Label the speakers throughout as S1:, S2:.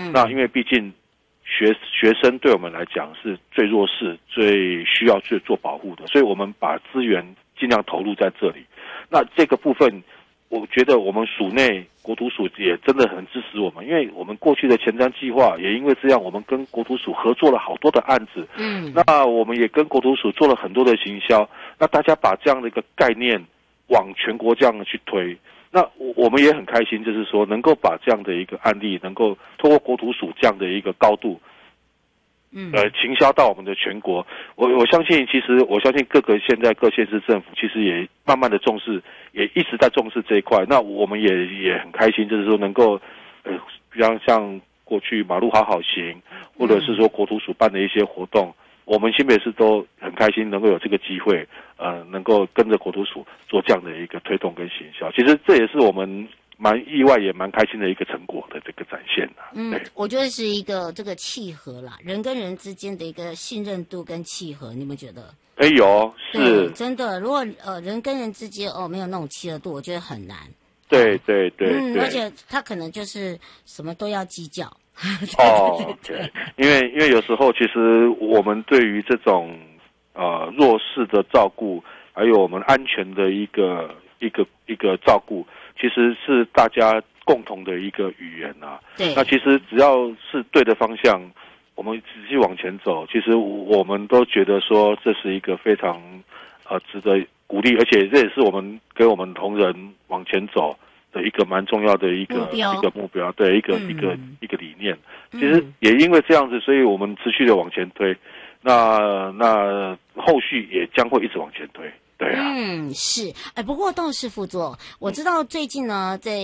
S1: 那因为毕竟学生对我们来讲是最弱势、最需要去做保护的，所以我们把资源尽量投入在这里。那这个部分，我觉得我们署内国土署也真的很支持我们，因为我们过去的前瞻计划也因为这样，我们跟国土署合作了好多的案子。那我们也跟国土署做了很多的行销，那大家把这样的一个概念往全国这样的去推。那我们也很开心，就是说能够把这样的一个案例，能够透过国土署这样的一个高度，行销到我们的全国。我相信，其实我相信现在各县市政府其实也慢慢的重视，也一直在重视这一块。那我们也很开心，就是说能够，比方像过去马路好好行，或者是说国土署办的一些活动。我们新北市都很开心能够有这个机会，能够跟着国土署做这样的一个推动跟行销。其实这也是我们蛮意外也蛮开心的一个成果的这个展现
S2: 我觉得是一个这个契合啦，人跟人之间的一个信任度跟契合，你们觉得？
S1: 有是
S2: 真的。如果人跟人之间没有那种契合度，我觉得很难。
S1: 对，
S2: 而且他可能就是什么都要计较。
S1: 对，因为有时候其实我们对于这种弱势的照顾，还有我们安全的一个照顾，其实是大家共同的一个语言啊。
S2: 对，
S1: 那其实只要是对的方向，我们仔细往前走，其实我们都觉得说这是一个非常值得鼓励，而且这也是我们跟我们同仁往前走的一个蛮重要的一个目标，对，一个理念。其实也因为这样子，所以我们持续的往前推，那后续也将会一直往前推。对啊，
S2: 是。不过倒是副座，我知道最近呢，在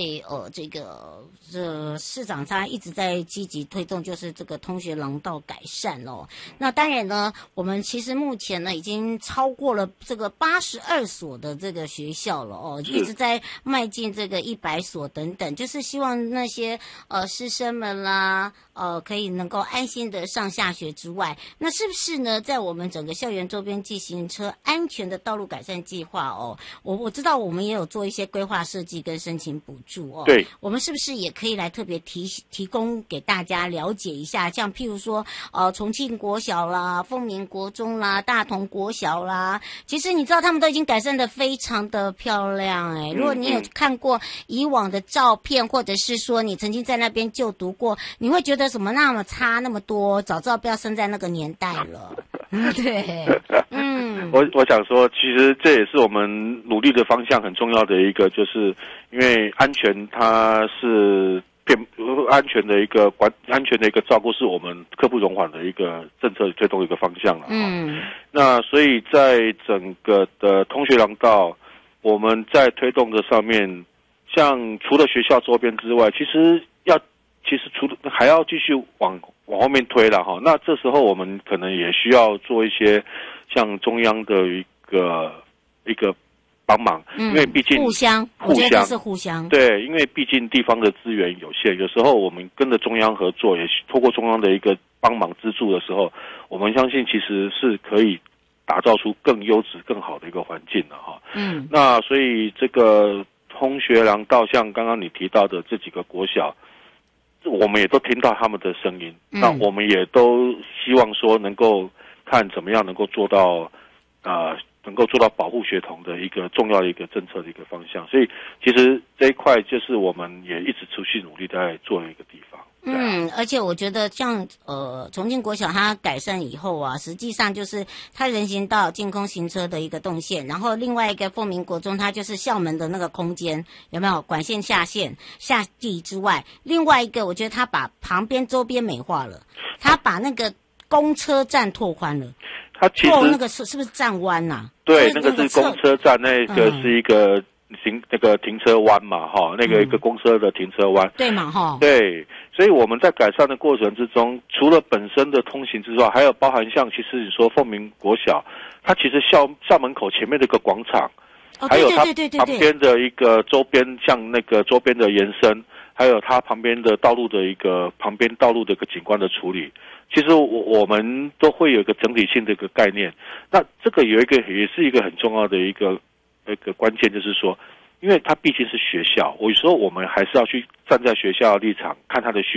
S2: 市长他一直在积极推动，就是这个通学廊道改善哦。那当然呢，我们其实目前呢已经超过了这个82所的这个学校了哦，一直在迈进这个100所等等，就是希望那些师生们啦，可以能够安心的上下学之外，那是不是呢，在我们整个校园周边自行车安全的道路改善计划哦，我知道我们也有做一些规划设计跟申请补助哦。
S1: 对，
S2: 我们是不是也可以来特别提供给大家了解一下？像譬如说，重庆国小啦、凤鸣国中啦、大同国小啦，其实你知道他们都已经改善的非常的漂亮如果你有看过以往的照片，或者是说你曾经在那边就读过，你会觉得什么那么差那么多？早知道不要生在那个年代了。对，
S1: 我想说，其实这也是我们努力的方向很重要的一个，就是因为安全它是安全的一个照顾，是我们刻不容缓的一个政策推动一个方向了。那所以在整个的通学廊道，我们在推动的上面，像除了学校周边之外，其实还要继续往后面推了哈。那这时候我们可能也需要做一些像中央的一个帮忙，因为毕竟
S2: 互相，我觉得是互相。
S1: 对，因为毕竟地方的资源有限，有时候我们跟着中央合作，也透过中央的一个帮忙资助的时候，我们相信其实是可以打造出更优质、更好的一个环境的哈。那所以这个通学廊道，像刚刚你提到的这几个国小，我们也都听到他们的声音，那我们也都希望说能够看怎么样能够做到保护学童的一个重要的一个政策的一个方向，所以其实这一块就是我们也一直持续努力在做的一个地方。
S2: 而且我觉得像重庆国小它改善以后啊，实际上就是它人行道净空行车的一个动线，然后另外一个凤鸣国中它就是校门的那个空间有没有管线下地之外，另外一个我觉得它把旁边周边美化了，它把那个公车站拓宽了。
S1: 它其实
S2: 那个是不是站弯啊？
S1: 对，那个是公车站，那个是一个停车弯嘛，哈，那个一个公车的停车弯，
S2: 对嘛，哈，
S1: 对，所以我们在改善的过程之中，除了本身的通行之外，还有包含像其实你说凤鸣国小，它其实校门口前面的一个广场，还有它旁边的一个周边，像那个周边的延伸，还有它旁边的道路的一个景观的处理。其实我们都会有一个整体性的一个概念，那这个也是一个很重要的一个关键，就是说，因为它毕竟是学校，有时候我们还是要去站在学校的立场看它的需